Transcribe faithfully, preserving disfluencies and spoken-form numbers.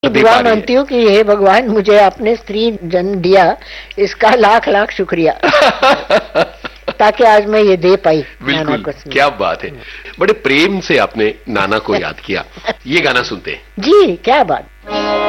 दुआ मानती हूँ कि हे भगवान, मुझे आपने स्त्री जन्म दिया, इसका लाख लाख शुक्रिया ताकि आज मैं ये दे पाई। बिल्कुल, क्या बात है, बड़े प्रेम से आपने नाना को याद किया। ये गाना सुनते हैं जी, क्या बात।